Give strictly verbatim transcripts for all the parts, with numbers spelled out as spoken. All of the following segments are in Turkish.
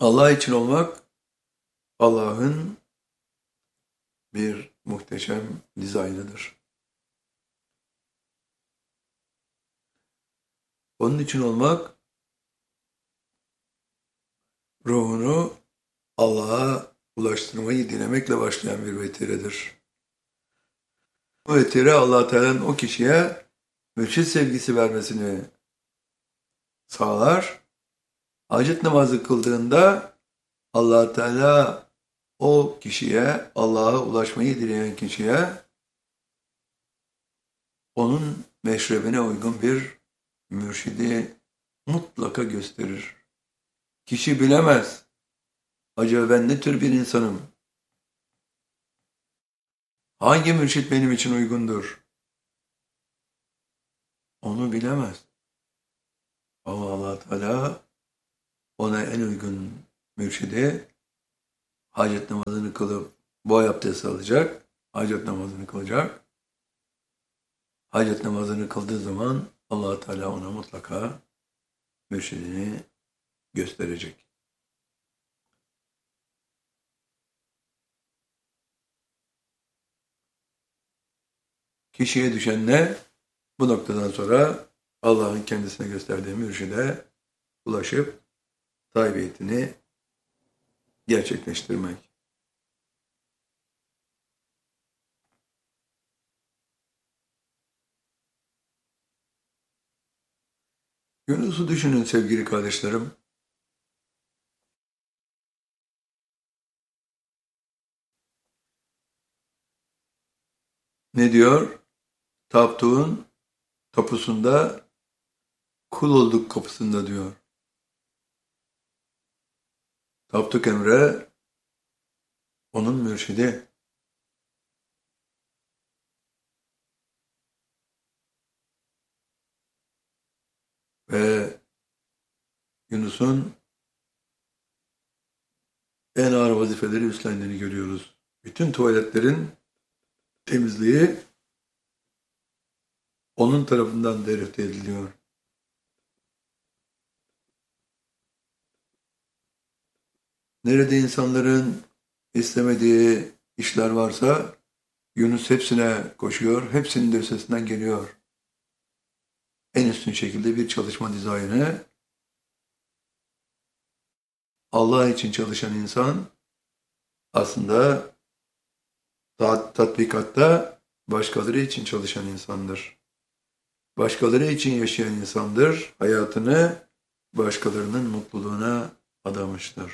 Allah için olmak, Allah'ın bir muhteşem dizaynıdır. Onun için olmak, ruhunu Allah'a ulaştırmayı dilemekle başlayan bir vetiredir. Bu vetire Allah Teala'nın o kişiye mürşit sevgisi vermesini sağlar. Hacet namazı kıldığında Allah Teala o kişiye, Allah'a ulaşmayı dileyen kişiye onun meşrebine uygun bir mürşidi mutlaka gösterir. Kişi bilemez. Acaba ben ne tür bir insanım? Hangi mürşit benim için uygundur? Onu bilemez. Ama Allah Teala ona en uygun mürşidi hacet namazını kılıp boy abdesti alacak, hacet namazını kılacak. Hacet namazını kıldığı zaman Allah Teala ona mutlaka mürşidini gösterecek. Kişiye düşen ne? Bu noktadan sonra Allah'ın kendisine gösterdiği mürşide ulaşıp taibiyetini gerçekleştirmek. Yunus'u düşünün sevgili kardeşlerim. Ne diyor? Taptuğun tapusunda, kul olduk kapısında diyor. Tapduk Emre onun mürşidi. Ve Yunus'un en ağır vazifeleri üstlendiğini görüyoruz. Bütün tuvaletlerin temizliği onun tarafından derifte ediliyor. Nerede insanların istemediği işler varsa Yunus hepsine koşuyor, hepsinin de üstesinden geliyor. En üstün şekilde bir çalışma dizaynı. Allah için çalışan insan aslında tat, tatbikatta başkaları için çalışan insandır. Başkaları için yaşayan insandır. Hayatını başkalarının mutluluğuna adamıştır.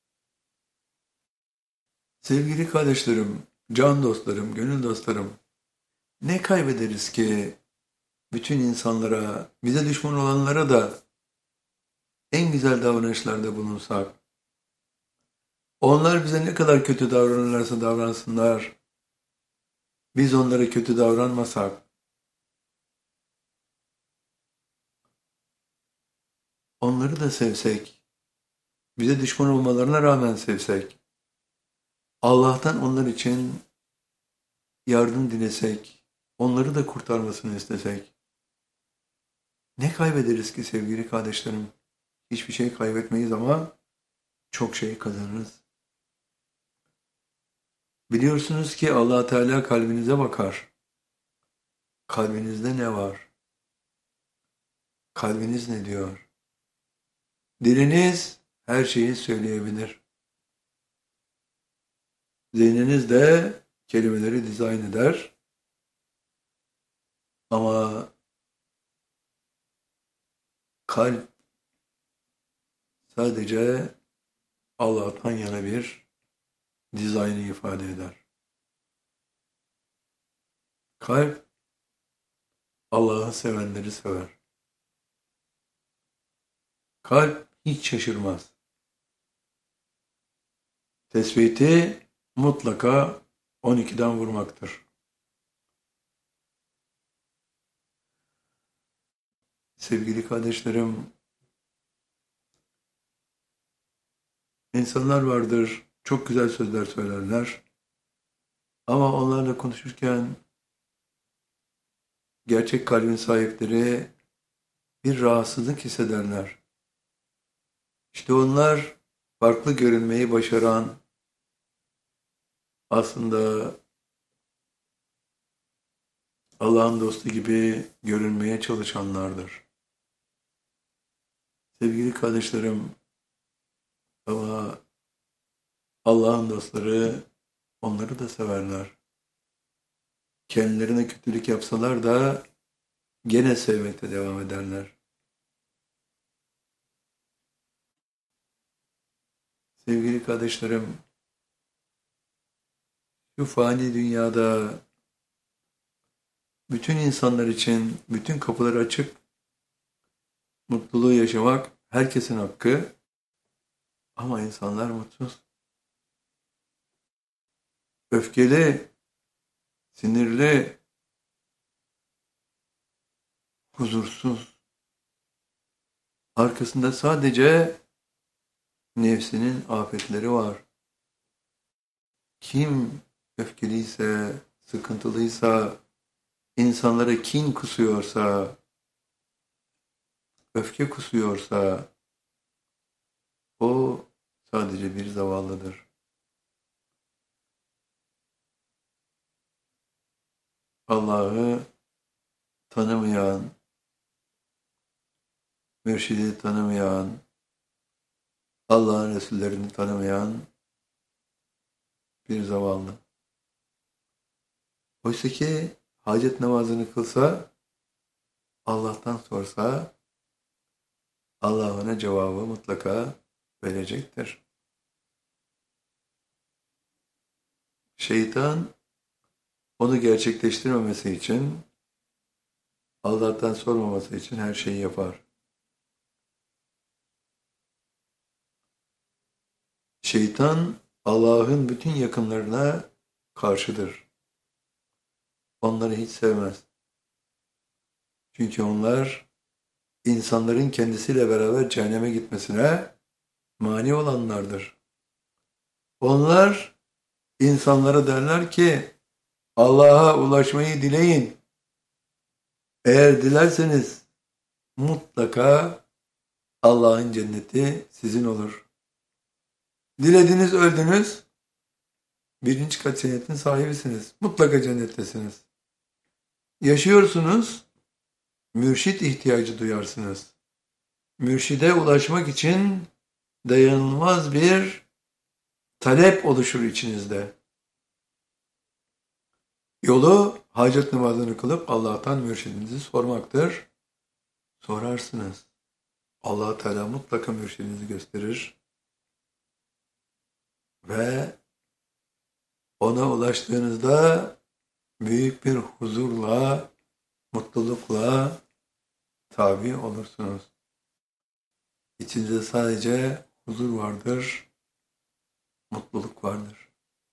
Sevgili kardeşlerim, can dostlarım, gönül dostlarım, ne kaybederiz ki bütün insanlara, bize düşman olanlara da en güzel davranışlarda bulunsak? Onlar bize ne kadar kötü davranırlarsa davransınlar, biz onlara kötü davranmasak, onları da sevsek, bize düşman olmalarına rağmen sevsek, Allah'tan onlar için yardım dilesek, onları da kurtarmasını istesek, ne kaybederiz ki sevgili kardeşlerim? Hiçbir şey kaybetmeyiz ama çok şey kazanırız. Biliyorsunuz ki Allah Teala kalbinize bakar. Kalbinizde ne var? Kalbiniz ne diyor? Diliniz her şeyi söyleyebilir. Zihniniz de kelimeleri dizayn eder. Ama kalp sadece Allah'tan yana bir dizaynı ifade eder. Kalp Allah'ı sevenleri sever. Kalp hiç şaşırmaz. Tespiti mutlaka on ikiden vurmaktır. Sevgili kardeşlerim, insanlar vardır, çok güzel sözler söylerler. Ama onlarla konuşurken gerçek kalbin sahipleri bir rahatsızlık hissederler. İşte onlar farklı görünmeyi başaran, aslında Allah'ın dostu gibi görünmeye çalışanlardır. Sevgili kardeşlerim, ama Allah'ın dostları onları da severler. Kendilerine kötülük yapsalar da gene sevmekte devam ederler. Sevgili kardeşlerim, şu fani dünyada bütün insanlar için bütün kapılar açık, mutluluğu yaşamak herkesin hakkı, ama insanlar mutsuz. Öfkeli, sinirli, huzursuz. Arkasında sadece nefsinin afetleri var. Kim öfkeliyse, sıkıntılıysa, insanlara kin kusuyorsa, öfke kusuyorsa, o sadece bir zavallıdır. Allah'ı tanımayan, mürşidi tanımayan, Allah'ın Resullerini tanımayan bir zavallı. Oysa ki hacet namazını kılsa, Allah'tan sorsa, Allah ona cevabı mutlaka verecektir. Şeytan onu gerçekleştirmemesi için, Allah'tan sormaması için her şeyi yapar. Şeytan Allah'ın bütün yakınlarına karşıdır. Onları hiç sevmez. Çünkü onlar insanların kendisiyle beraber cehenneme gitmesine mani olanlardır. Onlar insanlara derler ki Allah'a ulaşmayı dileyin. Eğer dilerseniz mutlaka Allah'ın cenneti sizin olur. Dilediniz, öldünüz, birinci kat cennetin sahibisiniz. Mutlaka cennettesiniz. Yaşıyorsunuz, mürşit ihtiyacı duyarsınız. Mürşide ulaşmak için dayanılmaz bir talep oluşur içinizde. Yolu hacet namazını kılıp Allah'tan mürşidinizi sormaktır. Sorarsınız. Allah Teala mutlaka mürşidinizi gösterir. Ve ona ulaştığınızda büyük bir huzurla, mutlulukla tabi olursunuz. İçinizde sadece huzur vardır, mutluluk vardır.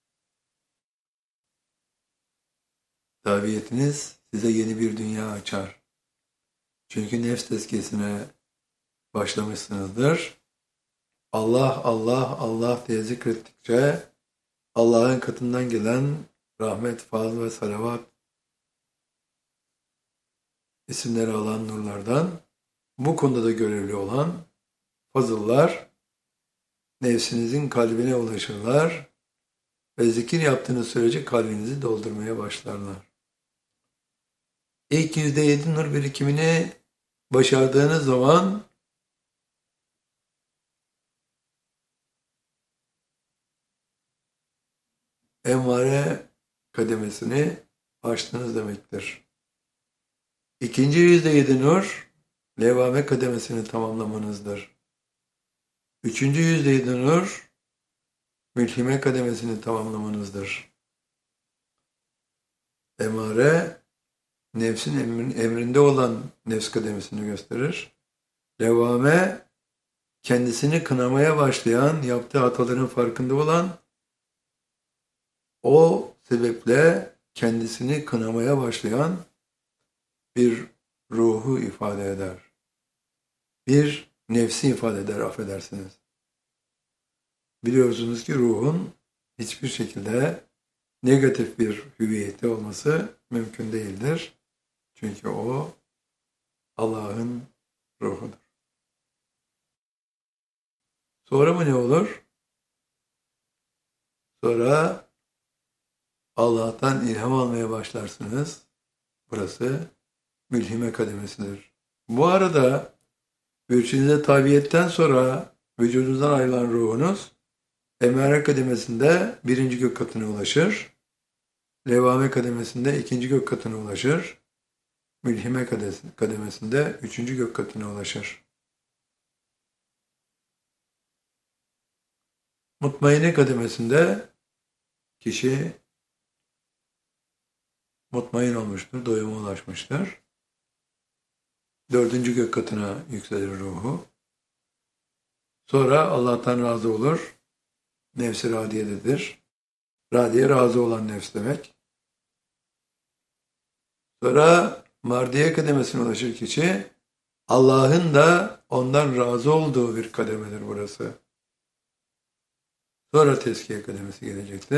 Tabiyetiniz size yeni bir dünya açar. Çünkü nefs tezkiyesine başlamışsınızdır. Allah, Allah, Allah diye zikrettikçe Allah'ın katından gelen rahmet, fazl ve salavat isimleri alan nurlardan bu konuda da görevli olan fazıllar nefsinizin kalbine ulaşırlar ve zikir yaptığınız sürece kalbinizi doldurmaya başlarlar. İlk yüzde yedi nur birikimini başardığınız zaman emmare kademesini aştınız demektir. İkinci yüzde yedi nur levame kademesini tamamlamanızdır. Üçüncü yüzde yedi nur mülhime kademesini tamamlamanızdır. Emare nefsin emrinde olan nefs kademesini gösterir. Levame kendisini kınamaya başlayan, yaptığı hataların farkında olan, o sebeple kendisini kınamaya başlayan bir ruhu ifade eder. Bir nefsi ifade eder, affedersiniz. Biliyorsunuz ki ruhun hiçbir şekilde negatif bir hüviyeti olması mümkün değildir. Çünkü o Allah'ın ruhudur. Sonra mı ne olur? Sonra Allah'tan ilham almaya başlarsınız. Burası mülhime kademesidir. Bu arada mürşidinize tabiyetten sonra vücudunuzdan ayrılan ruhunuz emare kademesinde birinci gök katına ulaşır. Levame kademesinde ikinci gök katına ulaşır. Mülhime kademesinde üçüncü gök katına ulaşır. Mutmainne kademesinde kişi mutmain olmuştur, doyuma ulaşmıştır. Dördüncü gök katına yükselir ruhu. Sonra Allah'tan razı olur. Nefs-i radiyededir. Radiye razı olan nefs demek. Sonra mardiye kademesine ulaşır kişi. Allah'ın da ondan razı olduğu bir kademedir burası. Sonra teskiye kademesi gelecektir.